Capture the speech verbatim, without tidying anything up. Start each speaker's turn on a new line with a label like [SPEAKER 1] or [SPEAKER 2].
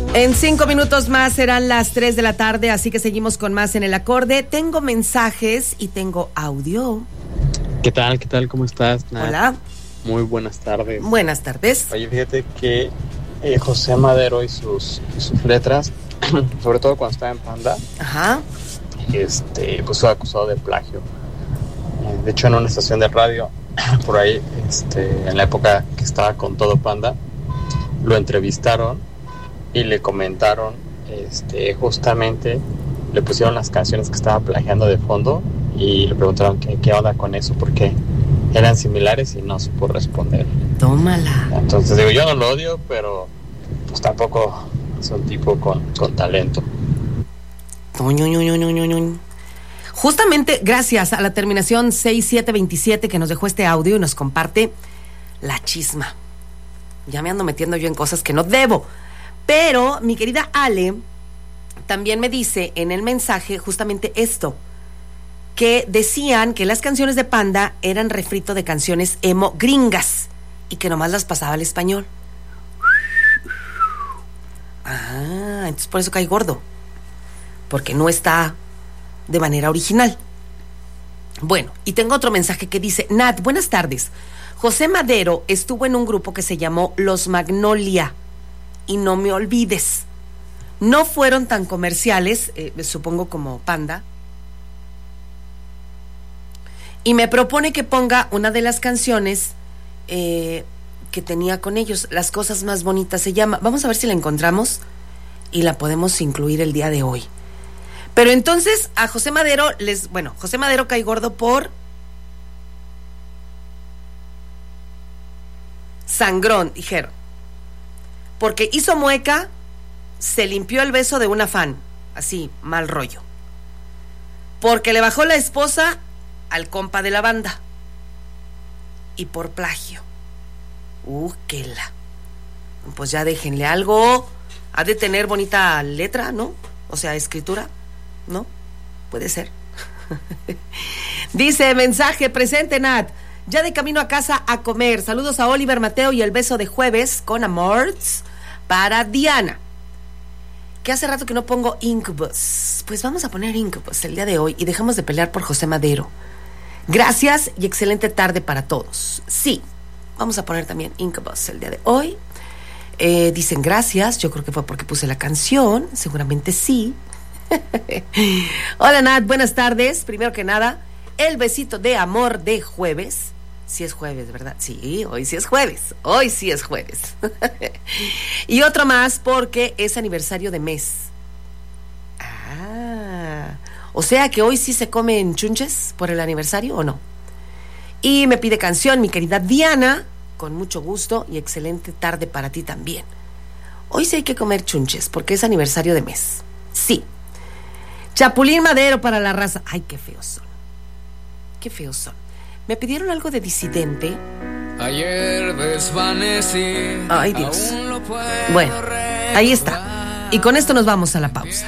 [SPEAKER 1] En cinco minutos más serán las tres de la tarde, así que seguimos con más en el acorde. Tengo mensajes y tengo audio.
[SPEAKER 2] ¿Qué tal? ¿Qué tal? ¿Cómo estás, Nat?
[SPEAKER 1] Hola.
[SPEAKER 2] Muy buenas tardes.
[SPEAKER 1] Buenas tardes.
[SPEAKER 2] Oye, fíjate que eh, José Madero y sus, y sus letras, sobre todo cuando estaba en Panda,
[SPEAKER 1] Ajá.
[SPEAKER 2] este, pues fue acusado de plagio. Eh, de hecho, en una estación de radio, por ahí, este, en la época que estaba con todo Panda, lo entrevistaron y le comentaron, este, justamente, le pusieron las canciones que estaba plagiando de fondo y le preguntaron qué, qué onda con eso, porque eran similares y no supo responder.
[SPEAKER 1] Tómala.
[SPEAKER 2] Entonces digo, yo no lo odio, pero pues tampoco es un tipo con, con talento.
[SPEAKER 1] Justamente gracias a la terminación seis siete veintisiete que nos dejó este audio y nos comparte la chisma. Ya me ando metiendo yo en cosas que no debo. Pero mi querida Ale también me dice en el mensaje justamente esto, que decían que las canciones de Panda eran refrito de canciones emo gringas y que nomás las pasaba al español. Ah, entonces por eso cae gordo, porque no está de manera original. Bueno, y tengo otro mensaje que dice: Nat, buenas tardes. José Madero estuvo en un grupo que se llamó Los Magnolia. Y no me olvides, no fueron tan comerciales, eh, supongo como Panda. Y me propone que ponga una de las canciones eh, que tenía con ellos, Las Cosas Más Bonitas se llama. Vamos a ver si la encontramos y la podemos incluir el día de hoy. Pero entonces a José Madero les, bueno, José Madero cae gordo por sangrón, dijeron. Porque hizo mueca, se limpió el beso de una fan, así, mal rollo. Porque le bajó la esposa al compa de la banda. Y por plagio. Uh, qué la. Pues ya déjenle algo. Ha de tener bonita letra, ¿no? O sea, escritura, ¿no? Puede ser. Dice, mensaje, presente, Nat. Ya de camino a casa a comer. Saludos a Oliver, Mateo y el beso de jueves con amorts para Diana. Que hace rato que no pongo Incubus. Pues vamos a poner Incubus el día de hoy y dejamos de pelear por José Madero. Gracias y excelente tarde para todos. Sí, vamos a poner también Incubus el día de hoy. Eh, dicen gracias, yo creo que fue porque puse la canción, seguramente sí. Hola Nat, buenas tardes. Primero que nada, el besito de amor de jueves. Sí es jueves, ¿verdad? Sí, hoy sí es jueves. Hoy sí es jueves. Y otro más porque es aniversario de mes. Ah, o sea que hoy sí se comen chunches por el aniversario, ¿o no? Y me pide canción mi querida Diana, con mucho gusto y excelente tarde para ti también. Hoy sí hay que comer chunches porque es aniversario de mes. Sí. Chapulín Madero para la raza. Ay, qué feos son. Qué feos son. Me pidieron algo de Disidente.
[SPEAKER 3] Ayer desvanecí.
[SPEAKER 1] Ay, Dios. Bueno, ahí está. Y con esto nos vamos a la pausa.